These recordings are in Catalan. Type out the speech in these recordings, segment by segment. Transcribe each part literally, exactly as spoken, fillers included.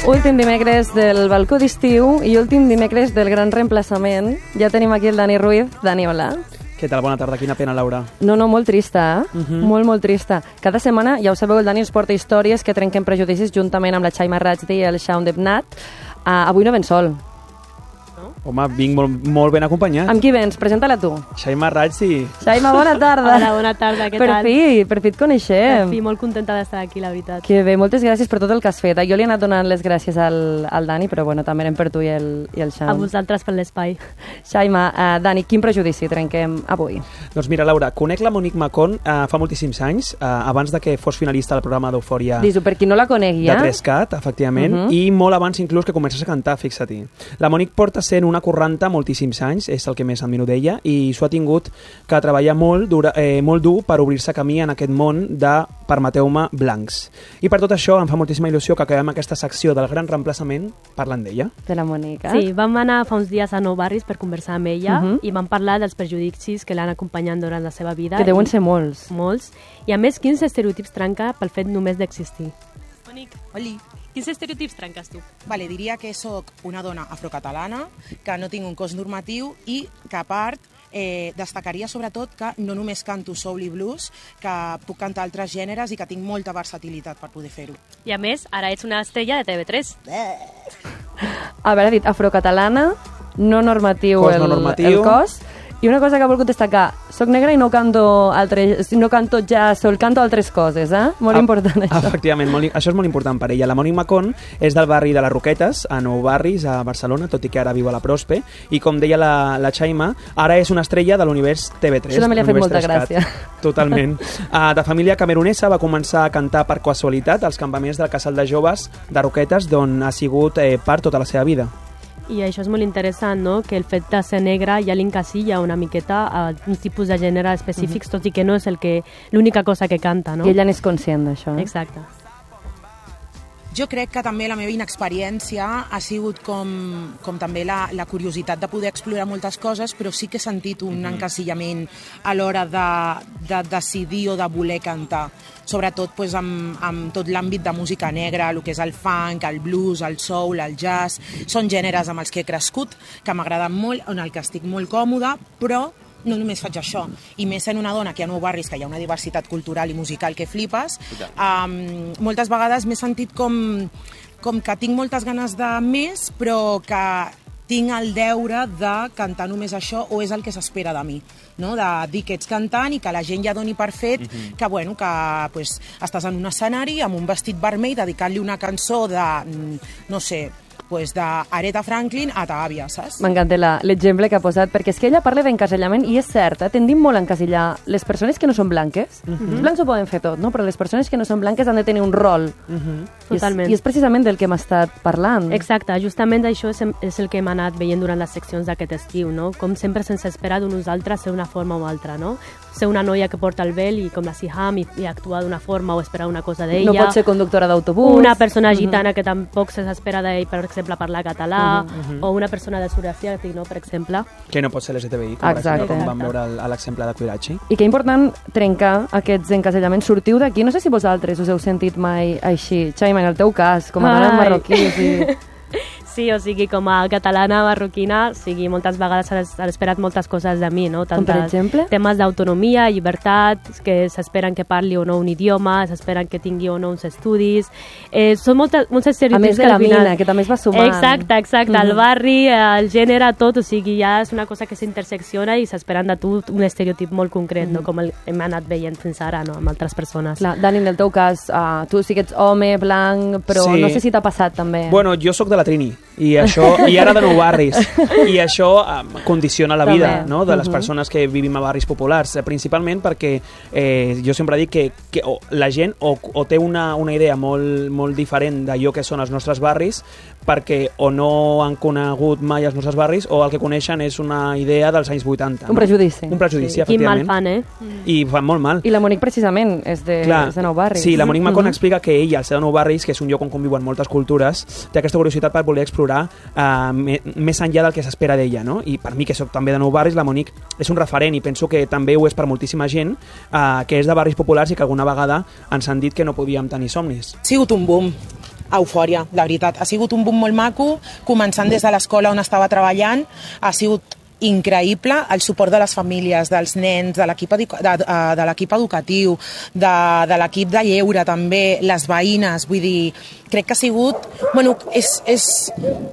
Últim dimecres del balcó d'estiu i últim dimecres del gran reemplaçament. Ja tenim aquí el Dani Ruiz. Dani, hola. Què tal? Bona tarda. Quina pena, Laura. No, no, molt trista, eh? Uh -huh. Molt, molt trista. Cada setmana, ja ho sabeu, el Dani ens porta històries que trenquen prejudicis juntament amb la Xaima Rajdi i el Shaun Debnat. Uh, avui no ven sol. Home, vinc molt, molt ben acompanyat. Amb qui vens? Presenta-la tu. Xaima Rajdi. Xaima, bona tarda. Hola, bona tarda, què per tal? Per fi, per fi et coneixem. Per fi, molt contenta d'estar aquí, la veritat. Que bé, moltes gràcies per tot el que has fet. Jo li he anat donant les gràcies al, al Dani, però bueno, també eren per tu i el, i el Shaun. A vosaltres per l'espai. Xaima, uh, Dani, quin prejudici trenquem avui? Doncs mira, Laura, conec la Monique Macon uh, fa moltíssims anys, uh, abans de que fos finalista del programa d'Eufòria. Dis-ho, per qui no la conegui, de eh? tres cat, efectivament, uh -huh. i molt abans inclús que comencés a cantar, fixa-t'hi. La Monique porta sent una corranta moltíssims anys, és el que més admiro d'ella, i s'ho ha tingut que treballar molt, dura, eh, molt dur per obrir-se camí en aquest món de, permeteu-me, blancs. I per tot això em fa moltíssima il·lusió que acabem aquesta secció del gran reemplaçament parlant d'ella. De la Monique. Sí, vam anar fa uns dies a Nou Barris per conversar amb ella uh -huh. i vam parlar dels prejudicis que l'han acompanyat durant la seva vida. Que deuen ser molts. Molts. I a més, quins estereotips trenca pel fet només d'existir? Monique, oli. Quins estereotips trenques tu? Vale, diria que sóc una dona afrocatalana, que no tinc un cos normatiu i que, a part, eh, destacaria sobretot que no només canto soul i blues, que puc cantar altres gèneres i que tinc molta versatilitat per poder fer-ho. I a més, ara ets una estrella de T V tres. A veure, ha dit afrocatalana, no normatiu, cos el, no normatiu. el cos. I una cosa que he volgut destacar, soc negra i no canto, altres, no canto ja sol, canto altres coses, eh? Molt ah, important això. Efectivament, molt, això és molt important per ella. La Monique Macon és del barri de les Roquetes, a Nou Barris, a Barcelona, tot i que ara viu a la Prospe, i com deia la, la Xaima, ara és una estrella de l'univers T V tres. Això també li ha fet molta gràcia. Totalment. Uh, de família camerunesa, va començar a cantar per casualitat als campaments del Casal de Joves de Roquetes, d'on ha sigut eh, part tota la seva vida. I això és molt interessant, no?, que el fet de ser negra ja l'incasilla una miqueta a un tipus de gènere específics, uh-huh. tot i que no és el que l'única cosa que canta, no? I ella n'és conscient d'això. Exacte. Jo crec que també la meva inexperiència ha sigut com, com també la, la curiositat de poder explorar moltes coses, però sí que he sentit un mm-hmm. encasillament a l'hora de, de decidir o de voler cantar, sobretot pues, amb, amb tot l'àmbit de música negra, el que és el funk, el blues, el soul, el jazz. Són gèneres amb els que he crescut, que m'agraden molt, en el que estic molt còmoda, però no només faig això, i més sent una dona que a Nou Barris, que hi ha una diversitat cultural i musical que flipes, um, moltes vegades m'he sentit com, com que tinc moltes ganes de més, però que tinc el deure de cantar només això, o és el que s'espera de mi, no? De dir que ets cantant i que la gent ja doni per fet uh-huh. que, bueno, que pues, estàs en un escenari amb un vestit vermell dedicant-li una cançó de, no sé, pues d'Aretha Franklin a ta àvia, saps? M'encanta l'exemple que ha posat, perquè és que ella parla d'encasellament i és cert, eh? Tendim molt a encasillar les persones que no són blanques. Uh-huh. Els blancs ho poden fer tot, no? Però les persones que no són blanques han de tenir un rol. Uh-huh. I, Totalment. és, I és precisament del que hem estat parlant. Exacte, justament això és, és el que hem anat veient durant les seccions d'aquest estiu, no? Com sempre sense esperar d'un nosaltres ser una forma o altra, no? Ser una noia que porta el vel i com la Siham i, i actuar d'una forma o esperar una cosa d'ella. No pot ser conductora d'autobús. Una persona gitana uh-huh. que tampoc s'espera d'ell, per exemple, parlar català, uh-huh. o una persona de sud asiàtic, no, per exemple. Que no pot ser L G T B I, com, Exacte. per exemple, com vam veure l'exemple de Quirachi. I que important trencar aquests encasellaments. Sortiu d'aquí, no sé si vosaltres us heu sentit mai així. Xaima, en el teu cas, com a dona marroquí, o sigui... Sí, o sigui, com a catalana marroquina, o sigui, moltes vegades s'han esperat moltes coses de mi, no? Com per exemple? Temes d'autonomia, llibertat, que s'esperen que parli o no un idioma, s'esperen que tingui o no uns estudis. Eh, són moltes, molts estereotips. A més de la mina, que també es va sumant. Exacte, exacte. Mm-hmm. El barri, el gènere, tot, o sigui, ja és una cosa que s'intersecciona i s'esperen de tu un estereotip molt concret, mm-hmm. no? Com el, hem anat veient fins ara, no? Amb altres persones. Clar, Dani, en el teu cas, uh, tu sí que ets home, blanc, però sí. no sé si t'ha passat també. Bueno, jo sóc de la Trini, i això i ara de Nou Barris, i això um, condiciona la vida, també. no?, de les uh-huh. persones que vivim a barris populars, eh, principalment perquè eh, jo sempre dic que, que o, la gent o, o té una, una idea molt, molt diferent d'allò que són els nostres barris, perquè o no han conegut mai els nostres barris o el que coneixen és una idea dels anys vuitanta. Un no? prejudici. Un prejudici, sí. efectivament. Quin mal fan, eh? I fan molt mal. I la Monique precisament és de, Clar, és de Nou Barris. Sí, la Monique Macon uh-huh. explica que ella, al ser de Nou Barris, que és un lloc on conviuen moltes cultures, té aquesta curiositat per voler explorar uh, me, més enllà del que s'espera d'ella, no? I per mi, que soc també de Nou Barris, la Monique és un referent i penso que també ho és per moltíssima gent uh, que és de barris populars i que alguna vegada ens han dit que no podíem tenir somnis. Ha sigut un boom. eufòria, la veritat. Ha sigut un boom molt maco, començant des de l'escola on estava treballant, ha sigut increïble el suport de les famílies, dels nens, de l'equip de, de l'equip educatiu, de, de l'equip de lleure també, les veïnes, vull dir, crec que ha sigut, bueno, és, és,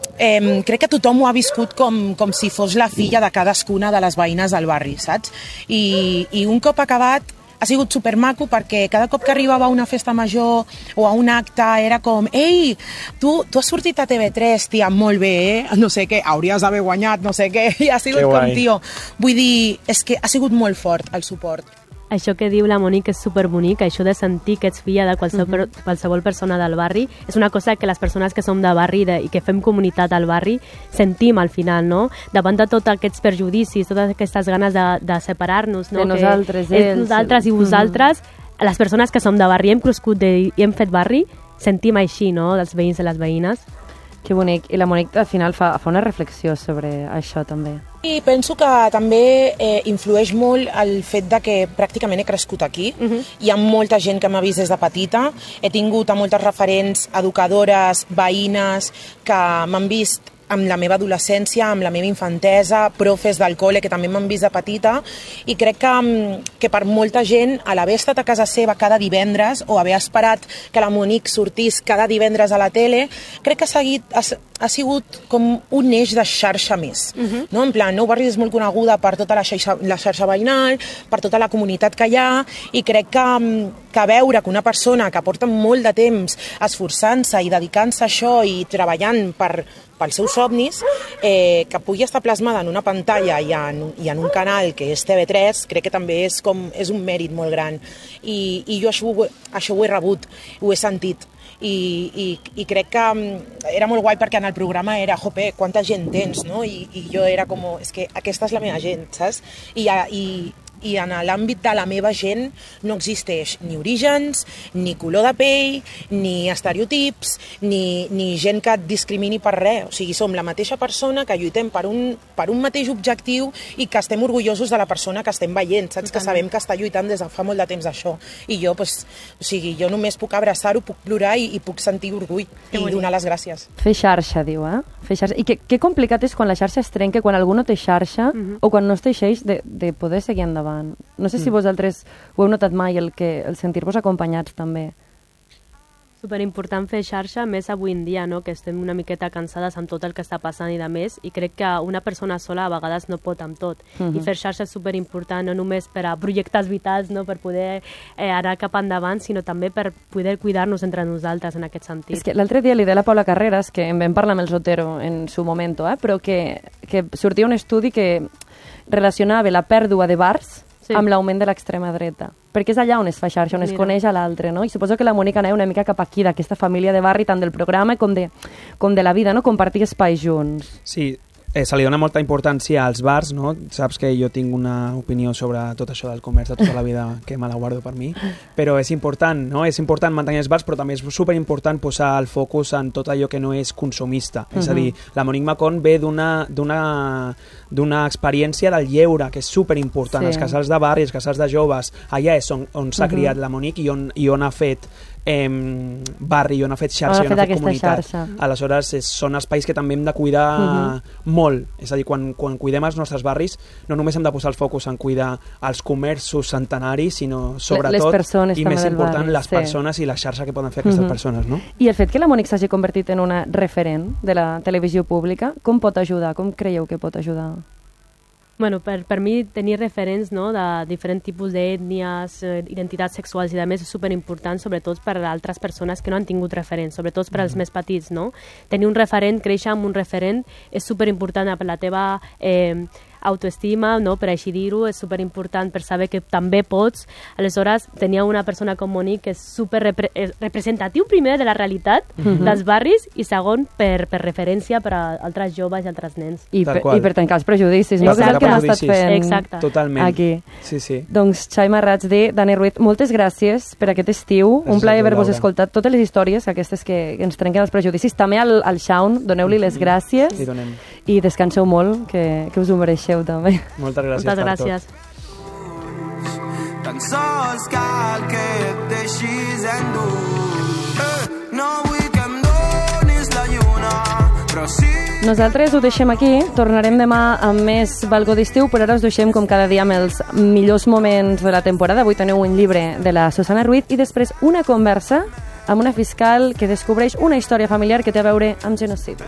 eh, crec que tothom ho ha viscut com, com si fos la filla de cadascuna de les veïnes del barri, saps? I, i un cop acabat ha sigut supermaco perquè cada cop que arribava a una festa major o a un acte era com ei, tu, tu has sortit a T V tres, tia, molt bé, eh? No sé què, hauries d'haver guanyat, no sé què, i ha sigut com, tio. Vull dir, és que ha sigut molt fort el suport. Això que diu la Monique és superbonic, això de sentir que ets filla de qualsevol, uh-huh. qualsevol persona del barri, és una cosa que les persones que som de barri de, i que fem comunitat al barri sentim al final, no? Davant de tots aquests perjudicis, totes aquestes ganes de, de separar-nos, no? De nosaltres, que ells. Nosaltres i vosaltres, uh-huh. les persones que som de barri, hem crescut de, i hem fet barri, sentim així, no?, dels veïns i les veïnes. Que bonic. I la Monique al final fa, fa una reflexió sobre això també. I penso que també eh, influeix molt el fet de que pràcticament he crescut aquí. Uh-huh. Hi ha molta gent que m'ha vist des de petita. He tingut a moltes referents, educadores, veïnes, que m'han vist amb la meva adolescència, amb la meva infantesa, profes del col·le que també m'han vist de petita, i crec que, que per molta gent, a l'haver estat a casa seva cada divendres o haver esperat que la Monique sortís cada divendres a la tele, crec que ha, seguit, ha, ha sigut com un eix de xarxa més. Uh-huh. No? En plan, Nou Barri és molt coneguda per tota la xarxa, la xarxa veïnal, per tota la comunitat que hi ha, i crec que, que veure que una persona que porta molt de temps esforçant-se i dedicant-se a això i treballant per pels seus somnis, eh, que pugui estar plasmada en una pantalla i en, i en un canal que és T V tres, crec que també és, com, és un mèrit molt gran. I, i jo això ho, això ho he rebut, ho he sentit. I, i, i crec que era molt guai perquè en el programa era, jope, quanta gent tens, no? I, i jo era com, és que aquesta és la meva gent, saps? I, i, i en l'àmbit de la meva gent no existeix ni orígens, ni color de pell, ni estereotips, ni, ni gent que et discrimini per res. O sigui, som la mateixa persona que lluitem per un, per un mateix objectiu i que estem orgullosos de la persona que estem veient, saps? Que sabem que està lluitant des de fa molt de temps això. I jo, pues, o sigui, jo només puc abraçar-ho, puc plorar i, i puc sentir orgull i donar les gràcies. Fer xarxa, diu, eh? Fer xarxa. I que, que complicat és quan la xarxa es trenca, quan algú no té xarxa uh-huh. o quan no es teixeix de, de poder seguir endavant. No sé si vosaltres ho heu notat mai, el, que, el sentir-vos acompanyats també. Superimportant fer xarxa, més avui en dia, no? Que estem una miqueta cansades amb tot el que està passant i de més, i crec que una persona sola a vegades no pot amb tot. Uh-huh. I fer xarxa és superimportant, no només per a projectes vitals, no? Per poder eh, anar cap endavant, sinó també per poder cuidar-nos entre nosaltres en aquest sentit. És que l'altre dia li deia a la Paula Carreras, que en vam parlar amb el Zotero en su momento, eh? Però que, que sortia un estudi que relacionava la pèrdua de bars sí. amb l'augment de l'extrema dreta. Perquè és allà on es fa xarxa, on Mira. es coneix a l'altre, no? I suposo que la Mònica anava una mica cap aquí, d'aquesta família de barri, tant del programa com de, com de la vida, no? Compartir espais junts. Sí, eh, se li dona molta importància als bars, no? Saps que jo tinc una opinió sobre tot això del comerç de tota la vida que me la guardo per mi, però és important, no? És important mantenir els bars, però també és superimportant posar el focus en tot allò que no és consumista. Uh-huh. És a dir, la Monique Macon ve d'una d'una d'una experiència del lleure, que és superimportant. Sí. Els casals de barri, els casals de joves, allà és on, on s'ha uh-huh. criat la Monique i on, i on ha fet eh, barri, i on ha fet xarxa, i on ha fet comunitat. Xarxa. Aleshores, és, són espais que també hem de cuidar uh-huh. molt. És a dir, quan, quan cuidem els nostres barris, no només hem de posar el focus en cuidar els comerços centenaris, sinó sobretot, i més important, barri, les sí. persones i la xarxa que poden fer aquestes uh-huh. persones. No? I el fet que la Monique s'hagi convertit en una referent de la televisió pública, com pot ajudar? Com creieu que pot ajudar? Bueno, per, per mi tenir referents, no, de diferents tipus d'ètnies, eh, identitats sexuals i de més és superimportant, sobretot per a altres persones que no han tingut referents, sobretot per als mm. més petits, no? Tenir un referent, créixer amb un referent és superimportant per la teva eh, autoestima, no? Per així dir-ho, és superimportant per saber que també pots. Aleshores, tenia una persona com Monique que és super repre representatiu primer de la realitat mm-hmm. dels barris i segon per, per referència per a altres joves i altres nens. I per, i per tancar els prejudicis, no? Que és el que hem estat fent Exacte. Totalment. aquí. Sí, sí. Doncs Xaima Ratsdi, Dani Ruiz, moltes gràcies per aquest estiu. Gràcies, un plaer haver-vos escoltat totes les històries, aquestes que, que ens trenquen els prejudicis. També al, al Shaun, doneu-li les gràcies sí, donem. i descanseu molt, que, que us ho mereixeu també. Moltes gràcies. Moltes gràcies. Tan sols cal que et deixis endur. Eh, no vull que em donis Nosaltres ho deixem aquí, tornarem demà amb més Balcó d'estiu, però ara us deixem com cada dia amb els millors moments de la temporada. Avui teniu un llibre de la Susana Ruiz i després una conversa amb una fiscal que descobreix una història familiar que té a veure amb genocidi.